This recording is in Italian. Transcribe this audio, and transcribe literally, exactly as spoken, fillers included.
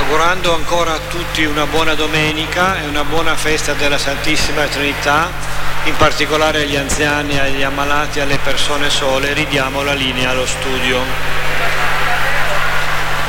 Augurando ancora a tutti una buona domenica e una buona festa della Santissima Trinità, in particolare agli anziani, agli ammalati, alle persone sole, ridiamo la linea allo studio.